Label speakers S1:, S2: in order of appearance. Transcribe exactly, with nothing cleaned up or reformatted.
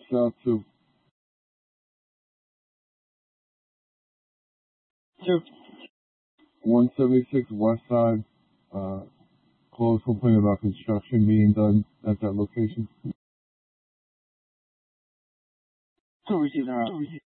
S1: South to
S2: Two.
S1: one seventy-six West Side. Uh, close complaint about construction being done at that location.
S2: Two received in a row.